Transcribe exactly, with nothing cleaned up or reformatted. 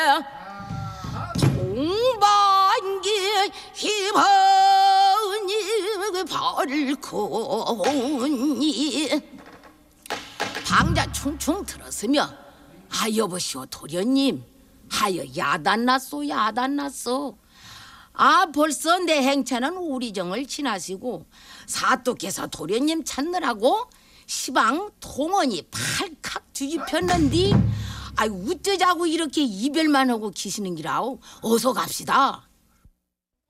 동반기 희번이 벌코니 방자 충충 들었으며 아 여보시오 도련님 하여 야단 났소 야단 났소. 아 벌써 내 행차는 우리 정을 지나시고 사또께서 도련님 찾느라고 시방 통원이 팔칵 뒤집혔는디 아이 어쩌자고 이렇게 이별만 하고 계시는 기라오. 어서 갑시다.